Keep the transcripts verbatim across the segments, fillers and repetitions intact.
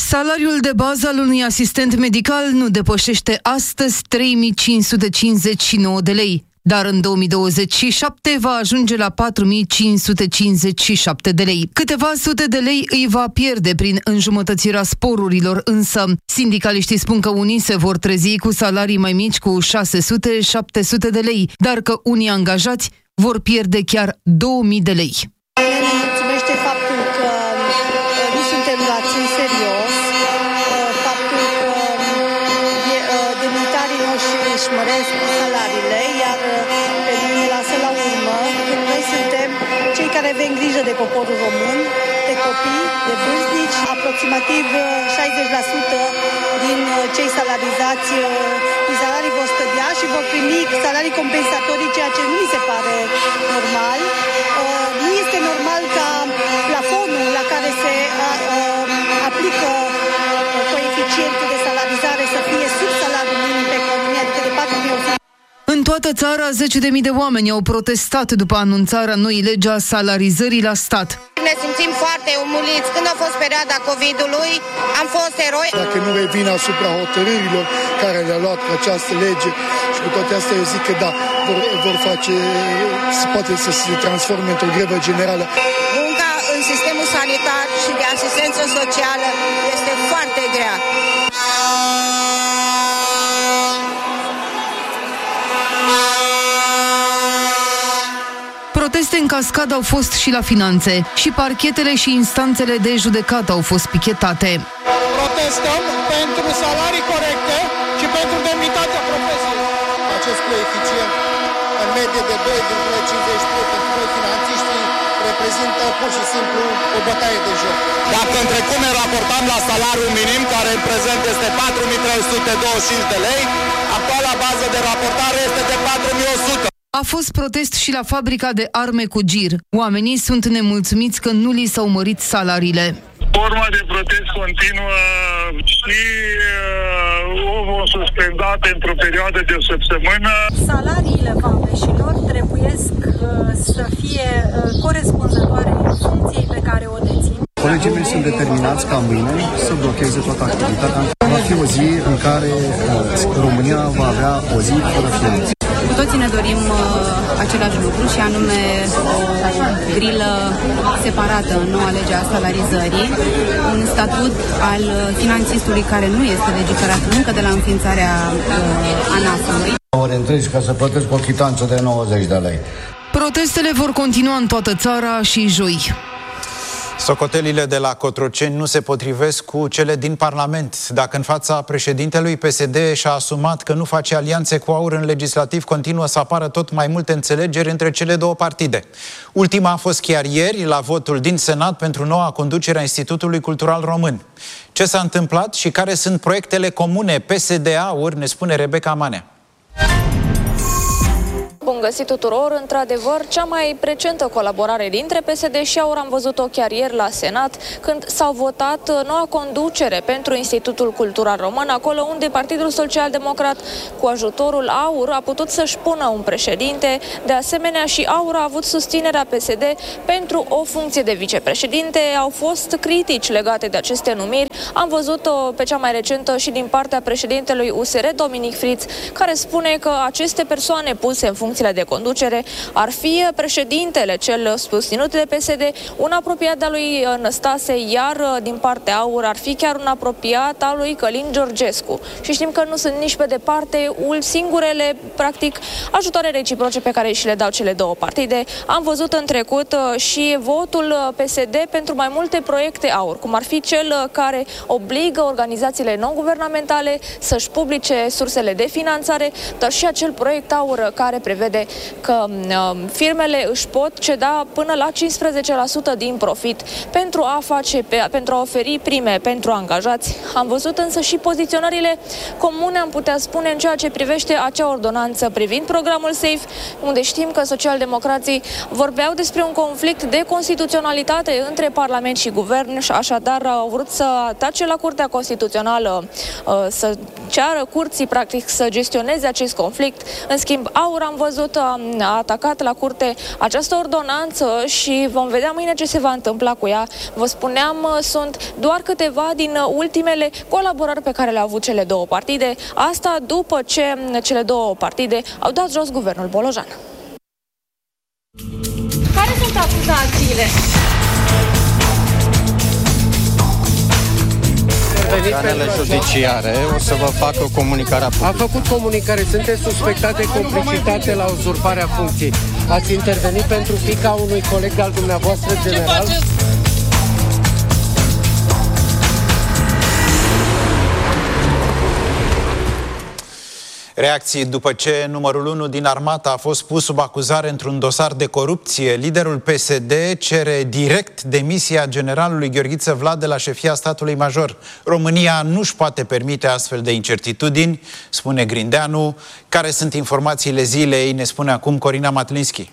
Salariul de bază al unui asistent medical nu depășește astăzi trei mii cinci sute cincizeci și nouă de lei, dar în două mii douăzeci și șapte va ajunge la patru mii cinci sute cincizeci și șapte de lei. Câteva sute de lei îi va pierde prin înjumătățirea sporurilor, însă sindicaliștii spun că unii se vor trezi cu salarii mai mici cu șase sute - șapte sute de lei, dar că unii angajați vor pierde chiar două mii de lei. Ne mulțumește faptul că nu suntem luați în serios, faptul că demnitarii noștri își măresc salariile, iar pe noi ne lasă la urmă, când noi suntem cei care avem grijă de poporul român, de copii, de vârstnici. Aproximativ șaizeci la sută din cei salarizați cu salarii vor scădea și vor primi salarii compensatorii, ceea ce nu mi se pare normal. Nu este normal ca plafonul la care se a, a, aplică coeficientul de salarizare să fie sub salariul minim pe economie, adică de patru mii o sută. În toată țara, zece de mii de oameni au protestat după anunțarea noii legi a salarizării la stat. Ne simțim foarte umuliți. Când a fost perioada COVID-ului, am fost eroi. Dacă nu revin asupra hotărârilor care le-a luat cu această lege și cu toate astea, eu zic că da, vor, vor face, se poate să se transforme într-o grevă generală. Munca în sistemul sanitar și de asistență socială este foarte grea. Proteste în cascadă au fost și la finanțe. Și parchetele și instanțele de judecată au fost pichetate. Protestăm pentru salarii corecte și pentru demnitatea profesiei. Acest coeficient în medie de doi virgulă cincizeci și trei pentru noi finanțiștii reprezintă pur și simplu o bătaie de joc. Dacă în trecut ne raportam la salariul minim, care în prezent este patru mii trei sute douăzeci și cinci de lei, actuala bază de raportare este de patru mii o sută. A fost protest și la fabrica de arme cu gir. Oamenii sunt nemulțumiți că nu li s-au mărit salariile. Forma de protest continuă și uh, o vom suspenda pentru o perioadă de o săptămână. Salariile vameșilor trebuiesc uh, să fie uh, corespunzătoare funcției pe care o dețin. Colegii mei sunt determinați ca mâine să blocheze toată activitatea. Va fi o zi în care uh, România va avea o zi fără finanțe. Cu toții ne dorim uh, același lucru și anume o grilă separată în noua lege a salarizării, un statut al finanțistului care nu este legiferat încă de la înființarea uh, ANAF-ului. Ori întregi ca să plătesc o chitanță de nouăzeci de lei. Protestele vor continua în toată țara și joi. Socotelile de la Cotroceni nu se potrivesc cu cele din Parlament. Dacă în fața președintelui P S D și-a asumat că nu face alianțe cu AUR în legislativ, continuă să apară tot mai multe înțelegeri între cele două partide. Ultima a fost chiar ieri, la votul din Senat pentru noua conducere a Institutului Cultural Român. Ce s-a întâmplat și care sunt proiectele comune P S D-AUR, ne spune Rebecca Manea. Bun găsit tuturor! Într-adevăr, cea mai recentă colaborare dintre P S D și AUR am văzut-o chiar ieri la Senat, când s-au votat noua conducere pentru Institutul Cultural Român, acolo unde Partidul Social Democrat, cu ajutorul AUR, a putut să-și pună un președinte. De asemenea, și AUR a avut susținerea P S D pentru o funcție de vicepreședinte. Au fost critici legate de aceste numiri. Am văzut-o pe cea mai recentă și din partea președintelui U S R, Dominic Friț, care spune că aceste persoane puse în funcție de conducere ar fi președintele cel susținut de P S D, un apropiat de-a lui Năstase, iar din partea AUR ar fi chiar un apropiat al lui Călin Georgescu. Și știm că nu sunt nici pe departe singurele, practic, ajutoare reciproce pe care și le dau cele două partide. Am văzut în trecut și votul P S D pentru mai multe proiecte AUR, cum ar fi cel care obligă organizațiile non-guvernamentale să-și publice sursele de finanțare, dar și acel proiect AUR care prevede că uh, firmele își pot ceda până la cincisprezece la sută din profit pentru a face, pe, pentru a oferi prime pentru angajați. Am văzut însă și poziționările comune, am putea spune, în ceea ce privește acea ordonanță privind programul SAFE, unde știm că socialdemocrații vorbeau despre un conflict de constituționalitate între Parlament și Guvern și așadar au vrut să atace la Curtea Constituțională, uh, să ceară curții, practic, să gestioneze acest conflict. În schimb, AUR am văzut tot a, a atacat la curte această ordonanță și vom vedea mâine ce se va întâmpla cu ea. Vă spuneam, sunt doar câteva din ultimele colaborări pe care le-au avut cele două partide. Asta după ce cele două partide au dat jos guvernul Bolojan. Care sunt acuzațiile? Organele judiciare o să vă facă o comunicare publică. A făcut comunicare, sunteți suspectate complicitate la uzurparea funcției. Ați intervenit pentru fiica unui coleg al dumneavoastră general? Reacții după ce numărul unu din armată a fost pus sub acuzare într-un dosar de corupție. Liderul P S D cere direct demisia generalului Gheorghiță Vlad de la șefia statului major. România nu-și poate permite astfel de incertitudini, spune Grindeanu. Care sunt informațiile zilei, ne spune acum Corina Matlinski.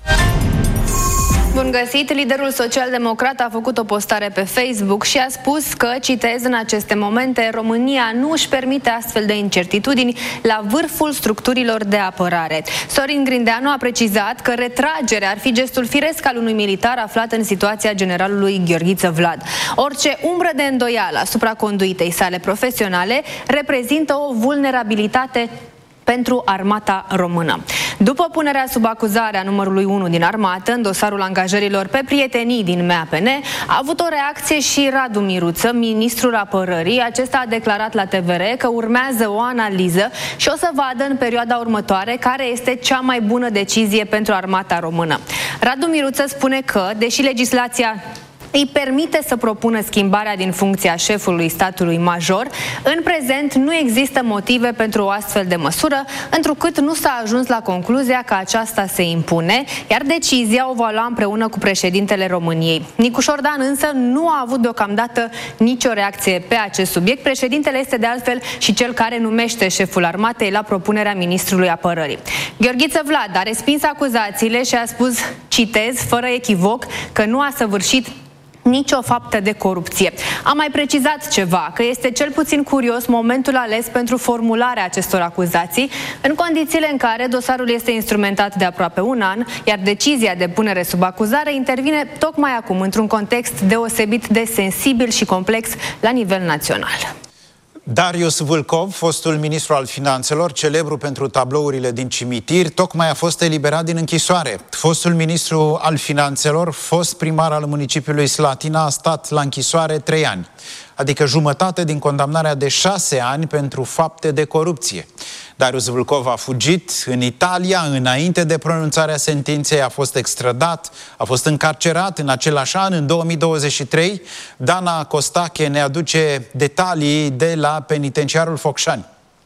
Bun găsit! Liderul social-democrat a făcut o postare pe Facebook și a spus că, citez, în aceste momente, România nu își permite astfel de incertitudini la vârful structurilor de apărare. Sorin Grindeanu a precizat că retragerea ar fi gestul firesc al unui militar aflat în situația generalului Gheorghiță Vlad. Orice umbră de îndoială asupra conduitei sale profesionale reprezintă o vulnerabilitate pentru armata română. După punerea sub acuzare a numărului unu din armată în dosarul angajărilor pe prietenii din M A P N, a avut o reacție și Radu Miruță, ministrul apărării. Acesta a declarat la T V R că urmează o analiză și o să vadă în perioada următoare care este cea mai bună decizie pentru armata română. Radu Miruță spune că, deși legislația îi permite să propună schimbarea din funcția șefului statului major, în prezent nu există motive pentru o astfel de măsură, întrucât nu s-a ajuns la concluzia că aceasta se impune, iar decizia o va lua împreună cu președintele României. Nicu Șordan însă nu a avut deocamdată nicio reacție pe acest subiect. Președintele este de altfel și cel care numește șeful armatei la propunerea ministrului apărării. Gheorghiță Vlad a respins acuzațiile și a spus, citez, fără echivoc, că nu a săvârșit nicio faptă de corupție. Am mai precizat ceva, că este cel puțin curios momentul ales pentru formularea acestor acuzații, în condițiile în care dosarul este instrumentat de aproape un an, iar decizia de punere sub acuzare intervine tocmai acum, într-un context deosebit de sensibil și complex la nivel național. Darius Vâlcov, fostul ministru al finanțelor, celebru pentru tablourile din cimitir, tocmai a fost eliberat din închisoare. Fostul ministru al finanțelor, fost primar al municipiului Slatina, a stat la închisoare trei ani, adică jumătate din condamnarea de șase ani pentru fapte de corupție. Darius Vâlcov a fugit în Italia înainte de pronunțarea sentinței, a fost extradat, a fost încarcerat în același an, în două mii douăzeci și trei. Dana Costache ne aduce detalii de la penitenciarul Focșani.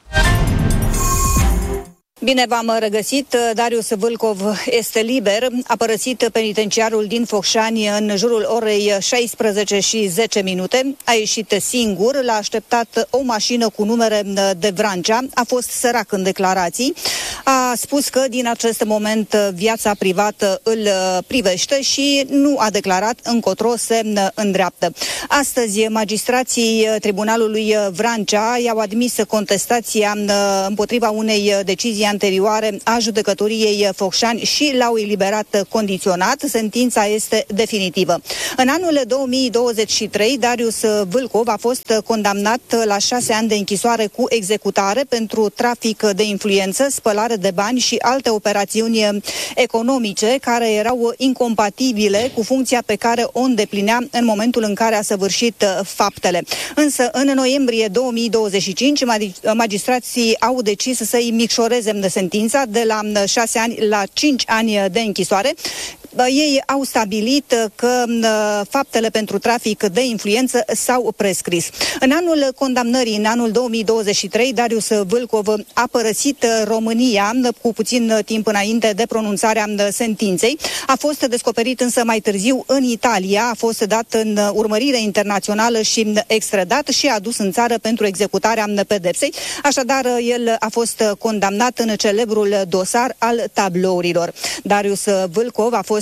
Bine v-am regăsit. Darius Vâlcov este liber. A părăsit penitenciarul din Focșani în jurul orei șaisprezece și zece minute. A ieșit singur, l-a așteptat o mașină cu numere de Vrancea. A fost sărac în declarații. A spus că din acest moment viața privată îl privește și nu a declarat încotro se îndreaptă. Astăzi, magistrații Tribunalului Vrancea i-au admis contestația împotriva unei decizii anterioare a judecătoriei Focșani și l-au eliberat condiționat. Sentința este definitivă. În anul două mii douăzeci și trei, Darius Vâlcov a fost condamnat la șase ani de închisoare cu executare pentru trafic de influență, spălare de bani și alte operațiuni economice care erau incompatibile cu funcția pe care o îndeplinea în momentul în care a săvârșit faptele. Însă, în noiembrie două mii douăzeci și cinci, magistrații au decis să-i micșoreze de sentința de la șase ani la cinci ani de închisoare. Ei au stabilit că faptele pentru trafic de influență s-au prescris. În anul condamnării, în anul două mii douăzeci și trei, Darius Vâlcov a părăsit România cu puțin timp înainte de pronunțarea sentinței. A fost descoperit însă mai târziu în Italia, a fost dat în urmărire internațională și extradat și adus în țară pentru executarea pedepsei. Așadar, el a fost condamnat în celebrul dosar al tablourilor. Darius Vâlcov a fost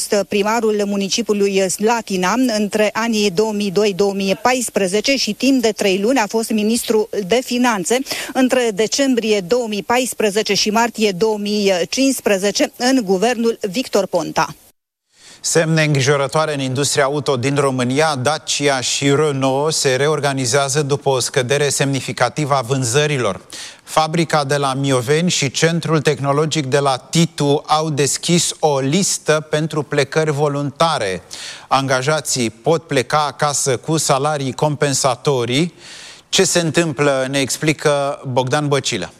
fost primarul municipiului Slatina între anii două mii doi - două mii paisprezece și timp de trei luni a fost ministru de finanțe între decembrie două mii paisprezece și martie două mii cincisprezece în guvernul Victor Ponta. Semne îngrijorătoare în industria auto din România. Dacia și Renault se reorganizează după o scădere semnificativă a vânzărilor. Fabrica de la Mioveni și Centrul Tehnologic de la Titu au deschis o listă pentru plecări voluntare. Angajații pot pleca acasă cu salarii compensatorii. Ce se întâmplă, ne explică Bogdan Băcilă.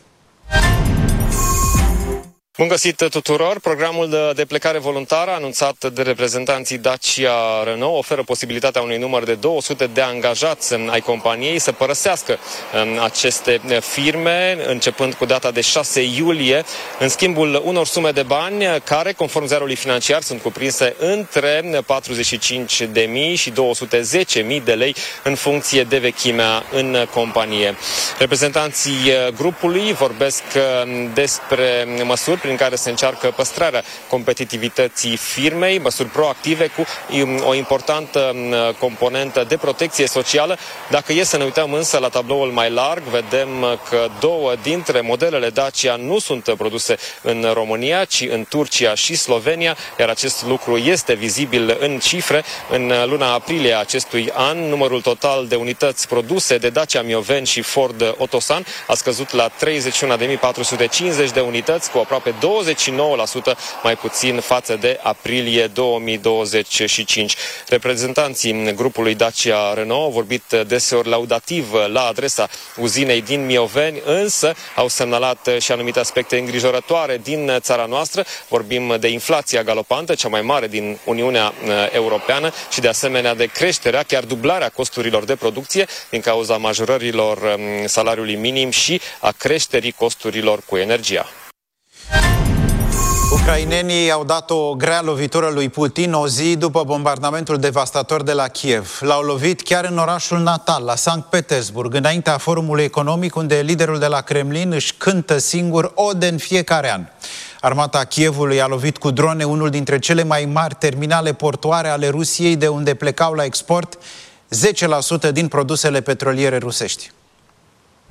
Bun găsit tuturor! Programul de, de plecare voluntară anunțat de reprezentanții Dacia Renault oferă posibilitatea unui număr de două sute de angajați ai companiei să părăsească aceste firme, începând cu data de șase iulie, în schimbul unor sume de bani care, conform ziarului financiar, sunt cuprinse între patruzeci și cinci de mii și două sute zece mii de lei în funcție de vechimea în companie. Reprezentanții grupului vorbesc despre măsuri prin care se încearcă păstrarea competitivității firmei, măsuri proactive cu o importantă componentă de protecție socială. Dacă e să ne uităm însă la tabloul mai larg, vedem că două dintre modelele Dacia nu sunt produse în România, ci în Turcia și Slovenia, iar acest lucru este vizibil în cifre. În luna aprilie acestui an, numărul total de unități produse de Dacia Mioveni și Ford Otosan a scăzut la treizeci și unu de mii patru sute cincizeci de unități, cu aproape douăzeci și nouă la sută mai puțin față de aprilie două mii douăzeci și cinci. Reprezentanții grupului Dacia Renault au vorbit deseori laudativ la adresa uzinei din Mioveni, însă au semnalat și anumite aspecte îngrijorătoare din țara noastră. Vorbim de inflația galopantă, cea mai mare din Uniunea Europeană, și de asemenea de creșterea, chiar dublarea costurilor de producție din cauza majorărilor salariului minim și a creșterii costurilor cu energia. Ucrainenii au dat o grea lovitură lui Putin o zi după bombardamentul devastator de la Kiev. L-au lovit chiar în orașul natal, la Sankt Petersburg, înaintea forumului economic, unde liderul de la Kremlin își cântă singur ode în fiecare an. Armata Kievului a lovit cu drone unul dintre cele mai mari terminale portoare ale Rusiei, de unde plecau la export zece la sută din produsele petroliere rusești.